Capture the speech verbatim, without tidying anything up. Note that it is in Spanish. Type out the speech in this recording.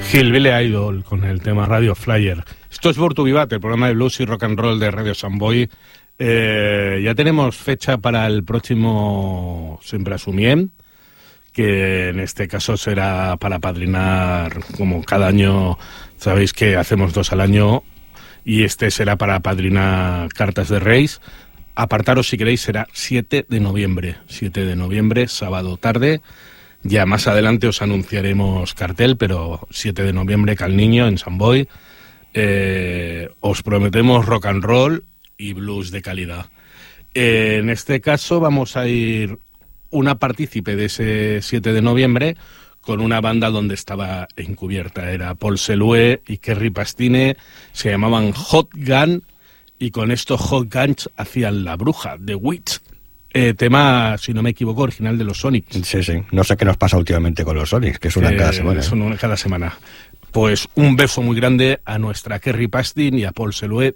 Hillbilly Idol con el tema Radio Flyer. Esto es Born to Be Bad, el programa de blues y rock and roll de Radio Samboy. Eh, ya tenemos fecha para el próximo Sempre Assumiem, que en este caso será para padrinar, como cada año, sabéis que hacemos dos al año, y este será para padrinar Cartas de Reis. Apartaros si queréis, será siete de noviembre, siete de noviembre, sábado tarde. Ya más adelante os anunciaremos cartel, pero siete de noviembre, Cal Niño, en Samboy. Eh, os prometemos rock and roll y blues de calidad. Eh, en este caso vamos a ir una partícipe de ese siete de noviembre con una banda donde estaba encubierta. Era Paul Selue y Kerry Pastine, se llamaban Hot Gun, y con estos Hot Guns hacían La Bruja, The Witch. Eh, tema, si no me equivoco, original de los Sonics. Sí, sí. No sé qué nos pasa últimamente con los Sonics, que suenan eh, cada semana. Son cada semana. Pues un beso muy grande a nuestra Kerry Pastine y a Paul Selue